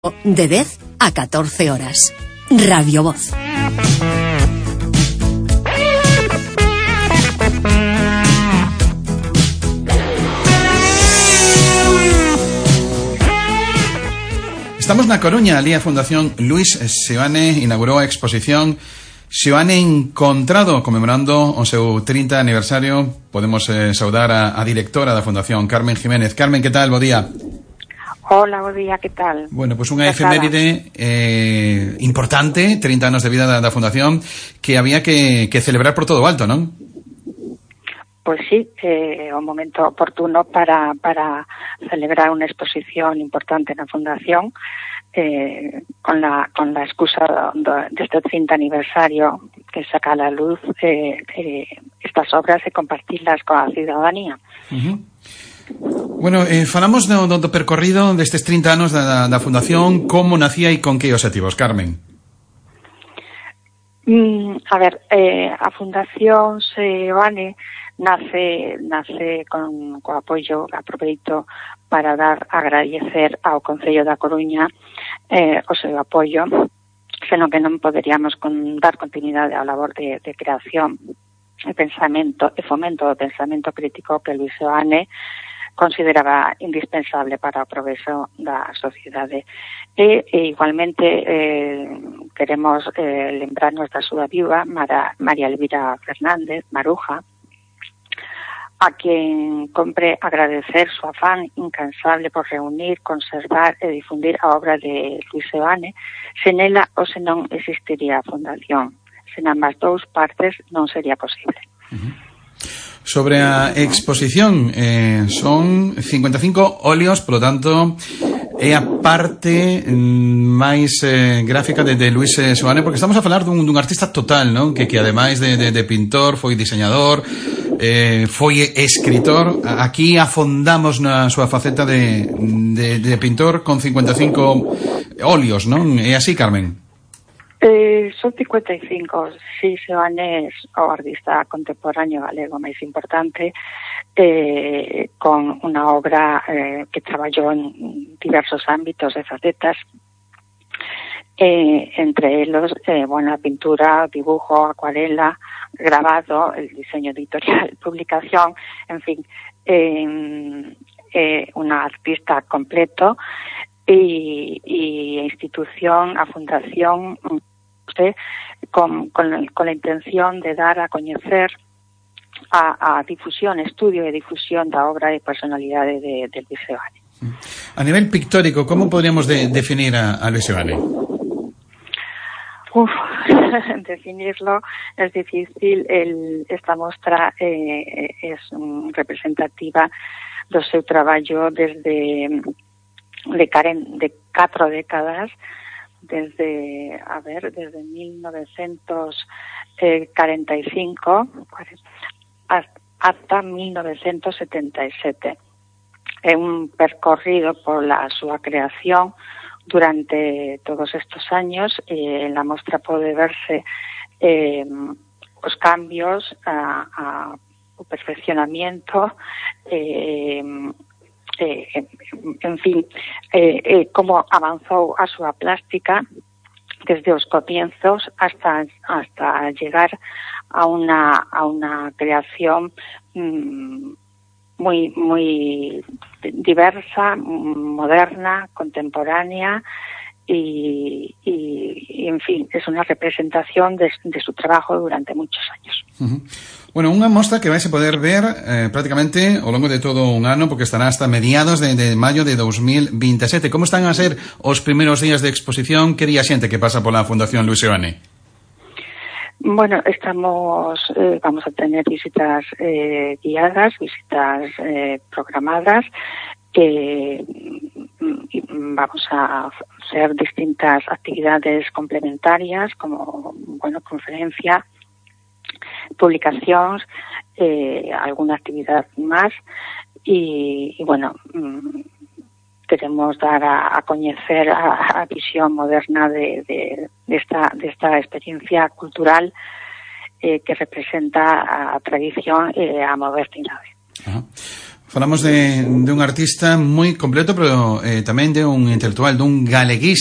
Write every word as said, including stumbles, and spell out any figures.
De diez a catorce horas. Radio Voz. Estamos na Coruña, ali a Fundación Luis Seoane inaugurou a exposición Seoane Encontrado, conmemorando o seu trinta aniversario. Podemos eh, saudar a, a directora da Fundación, Carmen Jiménez. Carmen, que tal? Bo día. Hola, bo día, que tal? Bueno, pois pues unha efeméride eh, importante, trinta anos de vida da, da Fundación, que había que, que celebrar por todo o alto, non? Pois sí, é eh, un momento oportuno para, para celebrar unha exposición importante na Fundación, eh, con la con la excusa deste trinta aniversario, que saca a la luz eh, eh, estas obras e compartirlas coa ciudadanía. Uh-huh. Bueno, eh, falamos do, do, do percorrido destes trinta anos da, da Fundación, como nacía e con que objetivos, Carmen? Mm, a ver, eh, a Fundación Seoane nace nace con co apoio, aproveito para dar agradecer ao Concello da Coruña eh, o seu apoio, senón que non poderíamos con, dar continuidade á labor de, de creación e pensamento e fomento do pensamento crítico que Luis Seoane consideraba indispensable para o progreso da sociedade. E, e igualmente eh, queremos eh, lembrarnos da súa viúva, Mara, María Elvira Fernández, Maruja, a quen compre agradecer su afán incansable por reunir, conservar e difundir a obra de Luis Seoane. Sen ela ou se non existiría a Fundación. Sen ambas dous partes non sería posible. Uh-huh. Sobre a exposición, eh, son cincuenta e cinco óleos, polo tanto, é a parte máis eh, gráfica de, de Luis Seoane, porque estamos a falar dun, dun artista total, non? Que, que ademais de, de, de pintor, foi diseñador, eh, foi escritor. Aquí afondamos na súa faceta de, de, de pintor con cincuenta e cinco óleos, non? É así, Carmen? Eh, son cincuenta e cinco, sí, Seoane é o artista contemporáneo galego máis importante, eh, con unha obra eh, que traballou en diversos ámbitos e facetas, eh, entre elos, eh, bueno, a pintura, dibujo, acuarela, grabado, el diseño editorial, publicación, en fin, eh, eh, unha artista completo, e, e a institución, a fundación, Con, con, con la intención de dar a coñecer a, a difusión, estudio e difusión da obra e personalidade de, de Luis Seoane. A nivel pictórico, como podríamos de, definir a, a Luis Seoane? Uf, definirlo es difícil. El, esta mostra eh, es um, representativa do seu traballo desde de, caren, de catro décadas, desde, a ver, desde mil novecientos cuarenta y cinco hasta mil novecientos setenta y sete. É un percorrido por la súa creación durante todos estos años. Eh, en la mostra pode verse eh, os cambios, a, a, o perfeccionamiento, eh, Eh, en fin, eh, eh, como avanzou a súa plástica desde os comienzos hasta hasta llegar a una a una creación mmm, muy muy diversa, moderna, contemporánea y, y, y en fin, es una representación de, de su trabajo durante muchos años. Uh-huh. Bueno, unha mostra que vais a poder ver eh, prácticamente ao longo de todo un ano, porque estará hasta mediados de, de maio de dos mil veintisiete. Como están a ser os primeiros días de exposición? Que día xente que pasa pola Fundación Luis Seoane? Bueno, estamos, eh, vamos a tener visitas eh, guiadas, visitas eh, programadas, eh, vamos a hacer distintas actividades complementarias, como, bueno, conferencia, publicacións, eh, alguna actividad máis e, e bueno, mmm, queremos dar a, a coñecer a, a visión moderna de, de, de, esta, de esta experiencia cultural eh, que representa a tradición e a modernidade. Ajá. Falamos de, de un artista moi completo, pero eh, tamén de un intelectual, dun galeguista